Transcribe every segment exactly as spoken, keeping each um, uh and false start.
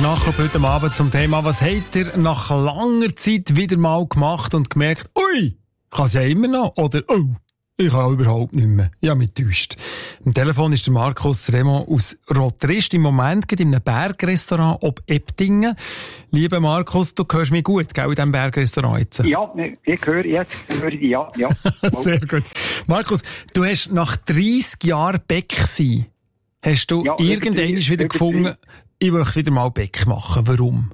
Nachruf heute Abend zum Thema, was habt ihr nach langer Zeit wieder mal gemacht und gemerkt, ui, ich kann es ja immer noch, oder oh, ich kann überhaupt nicht mehr. Ja, mich täuscht. Am Telefon ist der Markus Remo aus Rotrist, im Moment geht in einem Bergrestaurant ob Eptingen. Lieber Markus, du hörst mich gut, gell, in diesem Bergrestaurant jetzt? Ja, ich höre jetzt, höre ich dich, ja, ja. Sehr gut. Markus, du hast nach dreissig Jahren Bäck sein, hast du ja, irgendwann wieder gefunden, ich möchte wieder mal Bäck machen. Warum?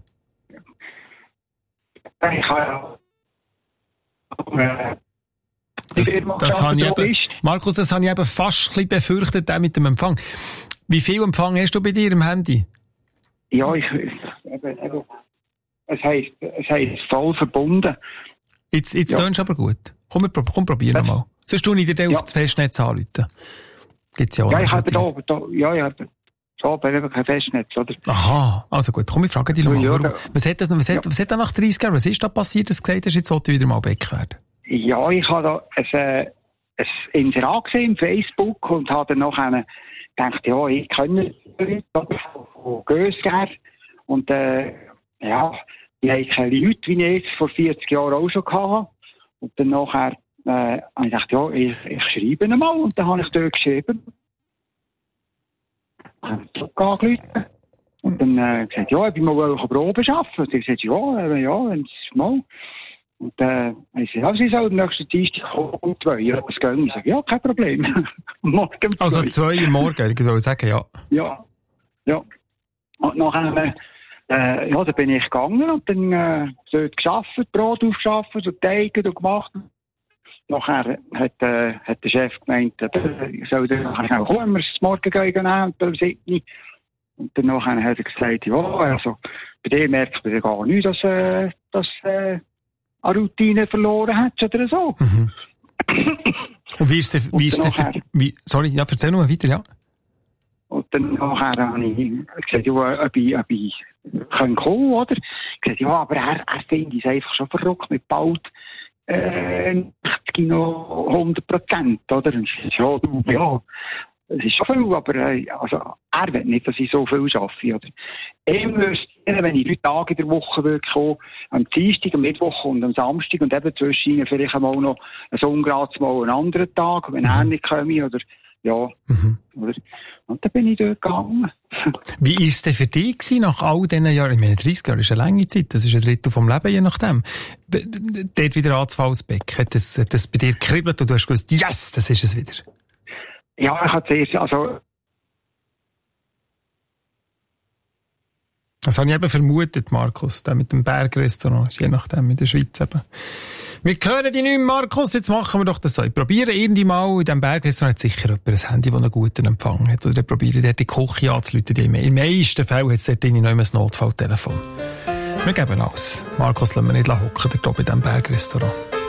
Ich habe ja... Das, das habe ich eben, Markus, das habe ich eben fast ein bisschen befürchtet, auch mit dem Empfang. Wie viel Empfang hast du bei dir im Handy? Ja, ich, eben, eben, es heisst, es heisst voll verbunden. Jetzt, jetzt ja. Tönst du aber gut. Komm, wir, komm probieren wir mal. Sonst tue ich dir ja. auf das Festnetz anrufen. Gibt's ja auch. Ja, ich habe da, da, ja, ich habe da oben eben kein Festnetz, oder? Aha, also gut. Komm, ich frage dich nochmal, warum. Was hat, das, was, hat, ja. was hat da nach dreissig Jahren, was ist da passiert, dass du gesagt hast, jetzt sollte ich wieder mal Bäck werden? Ja, ich habe da ein, äh, ein Inserat gesehen im Facebook und habe dann nachher gedacht, ja, ich kenne Leute von Gösger. Und äh, ja, ich habe keine Leute, wie ich es vor vierzig Jahren auch schon hatte. Und dann nachher äh, habe ich gedacht, ja, ich, ich schreibe ihn mal. Und dann habe ich dort geschrieben. Habe ich angerufen. Und dann äh, gesagt, ja, ich will mal Probe arbeiten. Und ich gesagt, ja, äh, ja, wenn es mal... Und äh, ich sage, ja, sie soll nächsten Dienstag um zwei Uhr was gehen. Ich sage, ja, kein Problem. Morgen also zwei Uhr morgen, ich soll sagen, ja. Ja, ja. Und nachher, äh, ja, dann bin ich gegangen und dann äh, dort gearbeitet, Brot aufgeschafft, so Teige und gemacht. Nachher hat, äh, hat der Chef gemeint, äh, ich soll dann nachher schnell kommen, wir es morgen gehen nehmen, um sieben. Und dann nachher hat er gesagt, ja, also bei dir merkt man gar nicht, dass, äh, dass äh, eine Routine verloren hat oder so. Mhm. Und wie ist der, wie ist der, nachher, wie, sorry, ja, erzähl noch mal weiter, ja. Und dann nachher habe ich gesagt, ja, ob ich, ob ich kommen kann, oder? Ich gesagt, ja, aber er, er findet es einfach schon verrückt mit bald, äh, achtzig noch hundert Prozent, oder? Und ich ja, du, ja. Es ist schon viel, aber äh, also, er will nicht, dass ich so viel arbeite. Oder? Ich müsste, wenn ich drei Tage in der Woche würde kommen, am Dienstag, am Mittwoch und am Samstag und eben zwischen vielleicht einmal noch ein Ungrad mal einen anderen Tag, wenn mhm. er nicht komme, oder ja. Mhm. Oder, und dann bin ich dort gegangen. Wie war es denn für dich gewesen, nach all diesen Jahren? Ich meine, dreissig Jahre ist eine lange Zeit, das ist ein Drittel vom Leben, je nachdem. Dort wieder anzufangen als Bäck, hat das, hat das bei dir gekribbelt und du hast gewusst, yes, das ist es wieder? Ja, ich habe zuerst, also... Das habe ich eben vermutet, Markus, der mit dem Bergrestaurant, je nachdem in der Schweiz eben. Wir hören dich nicht mehr, Markus, jetzt machen wir doch das so. Ich probiere irgendwie mal, in diesem Bergrestaurant hat sicher jemand ein Handy, das einen guten Empfang hat. Oder ich probiere dort die Küche anzurufen. In den meisten Fällen hat es dort noch ein Notfalltelefon. Wir geben alles. Markus lassen wir nicht hocken, der Job in diesem Bergrestaurant.